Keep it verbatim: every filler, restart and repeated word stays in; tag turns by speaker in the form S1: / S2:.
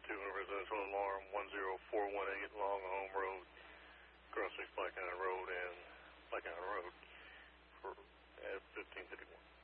S1: to a residential alarm one zero four one eight Long Home Road, crossing Black Island Road and Black Island Road for at fifteen fifty-one.